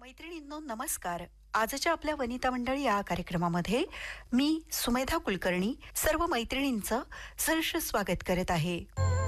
मैत्रिणींनो नमस्कार. आजच्या आपल्या वनिता मंडळी या कार्यक्रमामध्ये मी सुमेधा कुलकर्णी सर्व मैत्रिणींचं सहर्ष स्वागत करत आहे.